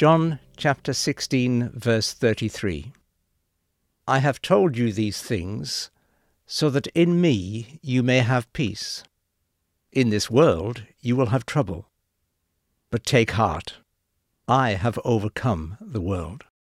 John chapter 16, verse 33. I have told you these things, so that in me you may have peace. In this world you will have trouble. But take heart, I have overcome the world.